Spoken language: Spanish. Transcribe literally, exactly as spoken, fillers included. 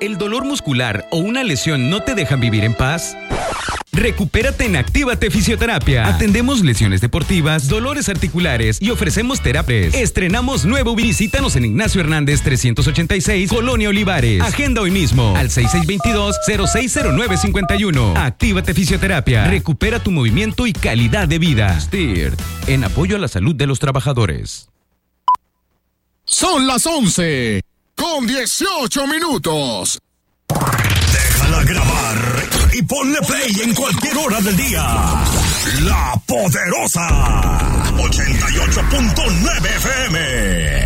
¿El dolor muscular o una lesión no te dejan vivir en paz? Recupérate en Actívate Fisioterapia. Atendemos lesiones deportivas, dolores articulares y ofrecemos terapias. Estrenamos nuevo. Visítanos en Ignacio Hernández trescientos ochenta y seis, Colonia Olivares. Agenda hoy mismo al seis seis dos dos, cero seis cero nueve cinco uno. Actívate Fisioterapia. Recupera tu movimiento y calidad de vida. S T I R T, en apoyo a la salud de los trabajadores. Son las once con dieciocho minutos. Déjala grabar y ponle play en cualquier hora del día. La Poderosa ochenta y ocho punto nueve F M.